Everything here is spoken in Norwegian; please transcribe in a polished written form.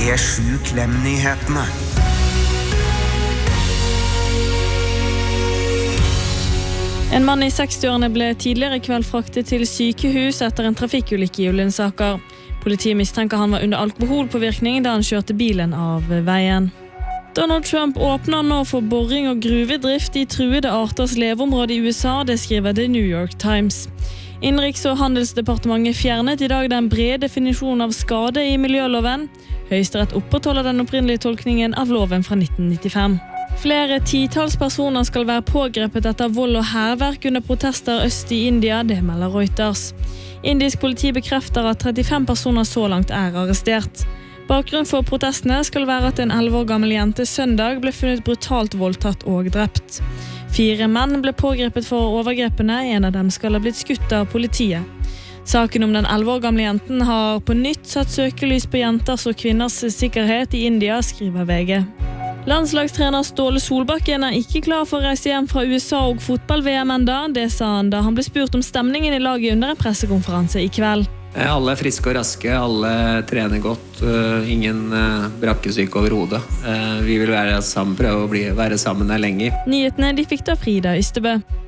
P7 Klem-nyhetene. En mann i 60-årene ble tidligere i kveld fraktet til sykehus etter en trafikkulykke i Ullensaker. Politiet mistenker han var under alkoholpåvirkning da han kjørte bilen av veien. Donald Trump åpner nå for boring og gruvedrift i truede arters leveområde i USA, det skriver The New York Times. Innenriks- og handelsdepartementet fjernet i dag den brede definisjonen av skade i miljøloven. Høyesterett opprettholder den opprinnelige tolkningen av loven fra 1995. Flere titalls personer skal være pågrepet etter vold og hærverk under protester øst i India, det melder Reuters. Indisk politi bekrefter at 35 personer så langt er arrestert. Bakgrunnen for protestene skal være at en 11 år gammel jente søndag ble funnet brutalt voldtatt og drept. 4 menn ble pågrepet for overgrepene, en av dem skal ha blitt skutt av politiet. Saken om den 11 år gamle jenten har på nytt satt søkelys på jenters og kvinners sikkerhet i India, skriver VG. Landslagstrener Ståle Solbakken er ikke klar for å reise hjem fra USA og fotball-VM enda. Det sa han da han ble spurt om stemningen i laget under en pressekonferanse i kveld. Alle er friske og raske, alle trener godt, ingen brakkesyke over hodet. Vi vil være sammen, prøve å være sammen der lenger. Nyhetene de fikk da Frida Ystebø.